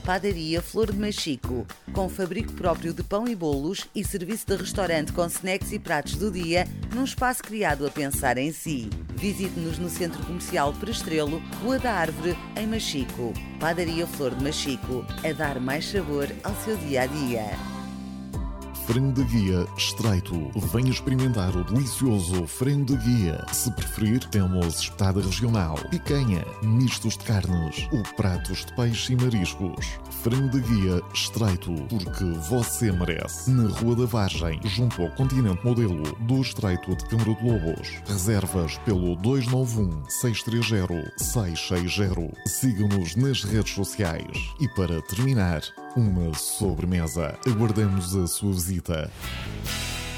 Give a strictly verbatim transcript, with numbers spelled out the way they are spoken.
Padaria Flor de Machico, com fabrico próprio de pão e bolos e serviço de restaurante com snacks e pratos do dia, num espaço criado a pensar em si. Visite-nos no Centro Comercial Prestrelo, Rua da Árvore, em Machico. Padaria Flor de Machico, a dar mais sabor ao seu dia-a-dia. Frango da Guia Estreito. Venha experimentar o delicioso frango da Guia. Se preferir, temos espetada regional, picanha, mistos de carnes ou pratos de peixe e mariscos. Frango da Guia Estreito, porque você merece. Na Rua da Vargem, junto ao Continente Modelo do Estreito de Câmara de Lobos. Reservas pelo dois nove um, seis três zero, seis seis zero. Siga-nos nas redes sociais. E para terminar, uma sobremesa. Aguardamos a sua visita.